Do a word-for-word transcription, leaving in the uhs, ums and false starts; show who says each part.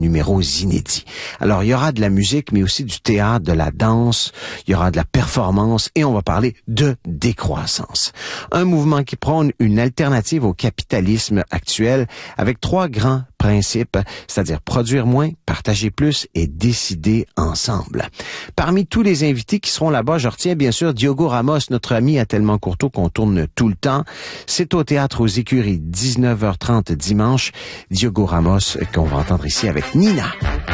Speaker 1: numéros inédits. Alors, il y aura de la musique, mais aussi du théâtre, de la danse, il y aura de la performance et on va parler de décroissance. Un mouvement qui prône une alternative au capitalisme actuel avec trois grands principes, c'est-à-dire produire moins, partager plus et décider ensemble. Parmi tous les invités qui seront là-bas, je retiens bien sûr Diogo Ramos, notre ami à Tellement Courteau qu'on tourne tout le temps. C'est au Théâtre aux Écuries, dix-neuf heures trente dimanche. Diogo Ramos qu'on va entendre ici avec Nina.